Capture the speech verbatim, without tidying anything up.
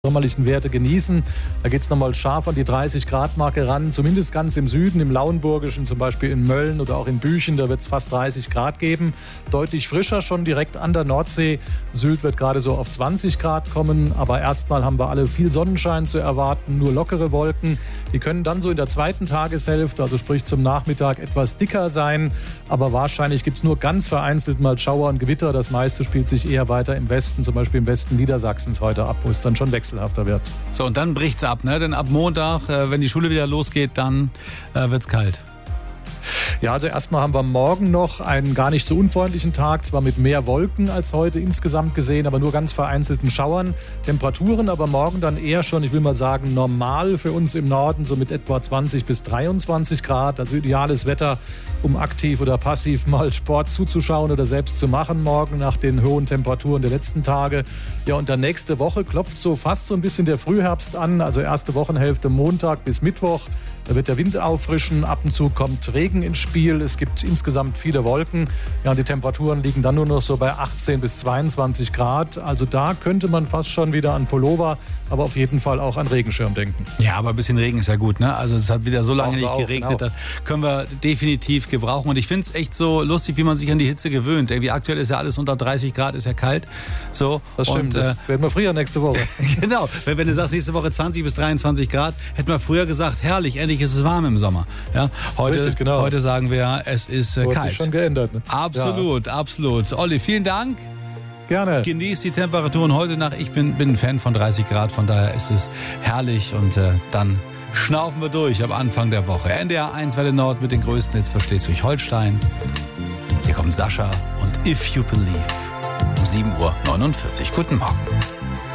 sommerlichen Werte genießen. Da geht es nochmal scharf an die dreißig Grad Marke ran, zumindest ganz im Süden, im Lauenburgischen, zum Beispiel in Mölln oder auch in Büchen, da wird es fast dreißig Grad geben. Deutlich frischer schon direkt an der Nordsee. Sylt wird gerade so auf zwanzig Grad kommen, aber erstmal haben wir alle viel Sonnenschein zu erwarten, nur lockere Wolken. Die können dann so in der zweiten Tageshälfte, also sprich zum Nachmittag, etwas dicker sein, aber wahrscheinlich gibt es nur ganz vereinzelt mal Schauer und Gewitter. Das meiste spielt sich eher weiter im Westen, zum Beispiel im Westen Niedersachsens heute ab, wo es dann schon wechselhafter wird. So, und dann bricht's ab, ne? Denn ab Montag, äh, wenn die Schule wieder losgeht, dann äh, wird's kalt. Ja, also erstmal haben wir morgen noch einen gar nicht so unfreundlichen Tag, zwar mit mehr Wolken als heute insgesamt gesehen, aber nur ganz vereinzelten Schauern. Temperaturen aber morgen dann eher schon, ich will mal sagen, normal für uns im Norden, so mit etwa zwanzig bis dreiundzwanzig Grad. Also ideales Wetter, um aktiv oder passiv mal Sport zuzuschauen oder selbst zu machen morgen nach den hohen Temperaturen der letzten Tage. Ja, und dann nächste Woche klopft so fast so ein bisschen der Frühherbst an, also erste Wochenhälfte Montag bis Mittwoch. Da wird der Wind auffrischen, ab und zu kommt Regen ins Spiel. Es gibt insgesamt viele Wolken. Ja, und die Temperaturen liegen dann nur noch so bei achtzehn bis zweiundzwanzig Grad. Also da könnte man fast schon wieder an Pullover, aber auf jeden Fall auch an Regenschirm denken. Ja, aber ein bisschen Regen ist ja gut, ne? Also es hat wieder so lange nicht auch, geregnet. genau. Das können wir definitiv gebrauchen. Und ich finde es echt so lustig, wie man sich an die Hitze gewöhnt. Irgendwie aktuell ist ja alles unter dreißig Grad, ist ja kalt. So, das stimmt. Und, äh, werden wir früher nächste Woche. Genau. Wenn, wenn du sagst, nächste Woche zwanzig bis dreiundzwanzig Grad, hätten wir früher gesagt, herrlich, endlich ist es warm im Sommer. Ja, heute, Richtig, genau. heute sagen wir, es ist äh, So hat kalt. sich schon geändert. Ne? Absolut, ja. absolut. Olli, vielen Dank. Gerne. Genießt die Temperaturen heute Nacht. Ich bin, bin ein Fan von dreißig Grad, von daher ist es herrlich. Und äh, dann schnaufen wir durch am Anfang der Woche. N D R eins Welle Nord mit den größten Hits für Schleswig-Holstein. Hier kommt Sascha und If You Believe um sieben Uhr neunundvierzig. Guten Morgen.